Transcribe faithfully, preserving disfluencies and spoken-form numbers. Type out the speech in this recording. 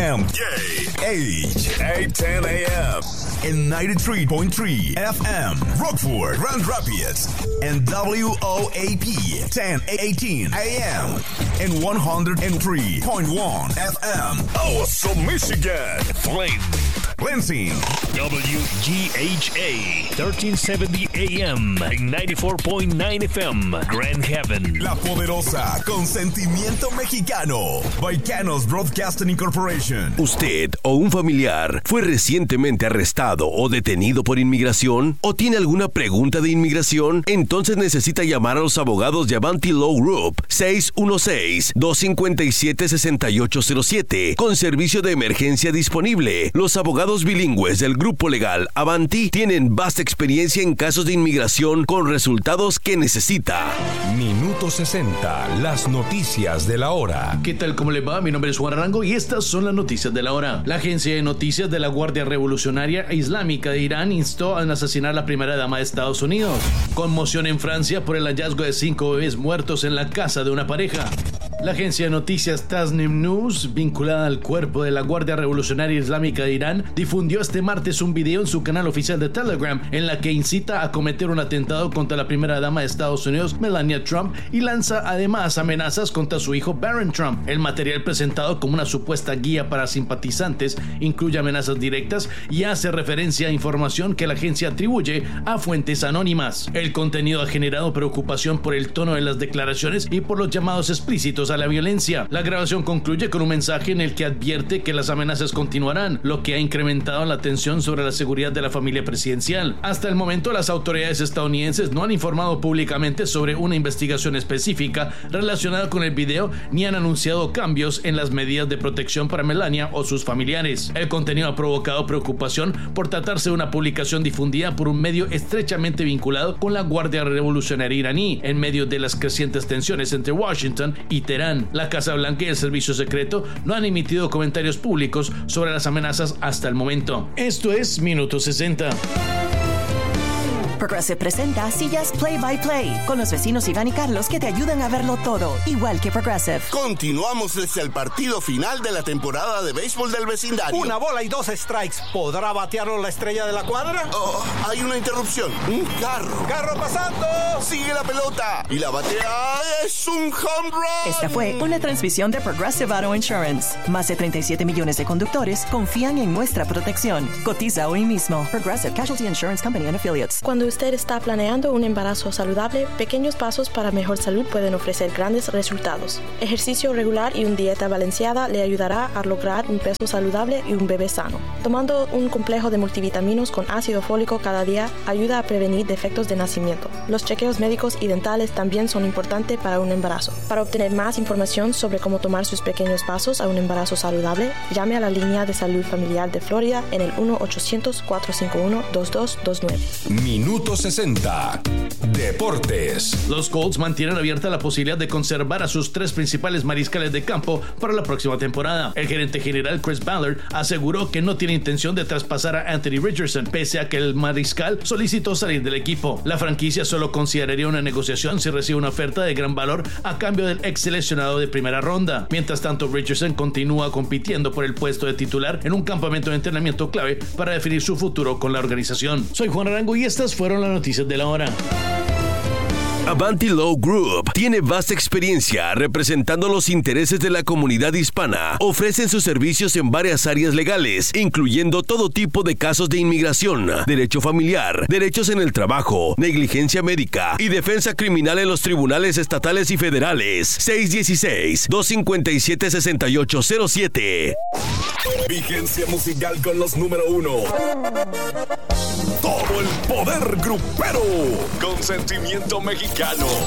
M. J H eight ten A M and ninety-three point three F M. Rockford, Grand Rapids, and W O A P ten eighteen A M and one oh three point one F M. Awesome, Michigan. Flint, Lansing, W G H A thirteen seventy A M and ninety-four point nine F M. Grand Haven. La poderosa con sentimiento mexicano. Baicanos Broadcasting Incorporation. ¿Usted o un familiar fue recientemente arrestado o detenido por inmigración? ¿O tiene alguna pregunta de inmigración? Entonces necesita llamar a los abogados de Avanti Law Group seis uno seis, dos cinco siete, seis ocho cero siete con servicio de emergencia disponible. Los abogados bilingües del grupo legal Avanti tienen vasta experiencia en casos de inmigración con resultados que necesita. Minuto sesenta, las noticias de la hora. ¿Qué tal? ¿Cómo le va? Mi nombre es Juan Arango y estas son las noticias de la hora. La agencia de noticias de la Guardia Revolucionaria Islámica de Irán instó a asesinar a la primera dama de Estados Unidos. Conmoción en Francia por el hallazgo de cinco bebés muertos en la casa de una pareja. La agencia de noticias Tasnim News, vinculada al cuerpo de la Guardia Revolucionaria Islámica de Irán, difundió este martes un video en su canal oficial de Telegram en la que incita a cometer un atentado contra la primera dama de Estados Unidos, Melania Trump, y lanza además amenazas contra su hijo Barron Trump. El material presentado como una supuesta guía para simpatizantes incluye amenazas directas y hace referencia a información que la agencia atribuye a fuentes anónimas. El contenido ha generado preocupación por el tono de las declaraciones y por los llamados explícitos a la violencia. La grabación concluye con un mensaje en el que advierte que las amenazas continuarán, lo que ha incrementado la tensión sobre la seguridad de la familia presidencial. Hasta el momento, las autoridades estadounidenses no han informado públicamente sobre una investigación específica relacionada con el video ni han anunciado cambios en las medidas de protección para Melania o sus familiares. El contenido ha provocado preocupación por tratarse de una publicación difundida por un medio estrechamente vinculado con la Guardia Revolucionaria iraní en medio de las crecientes tensiones entre Washington y Teherán. La Casa Blanca y el Servicio Secreto no han emitido comentarios públicos sobre las amenazas hasta el momento. Esto es Minuto sesenta. Progressive presenta sillas Play by Play con los vecinos Iván y Carlos que te ayudan a verlo todo, igual que Progressive. Continuamos desde el partido final de la temporada de béisbol del vecindario. Una bola y dos strikes. ¿Podrá batearlo la estrella de la cuadra? Oh, hay una interrupción. Un carro. ¡Carro pasando! Sigue la pelota y la batea es un home run. Esta fue una transmisión de Progressive Auto Insurance. Más de treinta y siete millones de conductores confían en nuestra protección. Cotiza hoy mismo. Progressive Casualty Insurance Company and Affiliates. Cuando usted está planeando un embarazo saludable, pequeños pasos para mejor salud pueden ofrecer grandes resultados. Ejercicio regular y una dieta balanceada le ayudará a lograr un peso saludable y un bebé sano. Tomando un complejo de multivitaminos con ácido fólico cada día ayuda a prevenir defectos de nacimiento. Los chequeos médicos y dentales también son importantes para un embarazo. Para obtener más información sobre cómo tomar sus pequeños pasos a un embarazo saludable, llame a la línea de salud familiar de Florida en el uno ochocientos, cuatro cinco uno, dos dos dos nueve. Minuto sesenta. Deportes. Los Colts mantienen abierta la posibilidad de conservar a sus tres principales mariscales de campo para la próxima temporada. El gerente general Chris Ballard aseguró que no tiene intención de traspasar a Anthony Richardson, pese a que el mariscal solicitó salir del equipo. La franquicia solo consideraría una negociación si recibe una oferta de gran valor a cambio del ex seleccionado de primera ronda. Mientras tanto, Richardson continúa compitiendo por el puesto de titular en un campamento de entrenamiento clave para definir su futuro con la organización. Soy Juan Arango y estas fueron las noticias de la hora. Avanti Law Group tiene vasta experiencia representando los intereses de la comunidad hispana. Ofrecen sus servicios en varias áreas legales, incluyendo todo tipo de casos de inmigración, derecho familiar, derechos en el trabajo, negligencia médica y defensa criminal en los tribunales estatales y federales. seis uno seis, dos cinco siete, seis ocho cero siete. Vigencia musical con los número uno. Todo el poder grupero con sentimiento mexicano.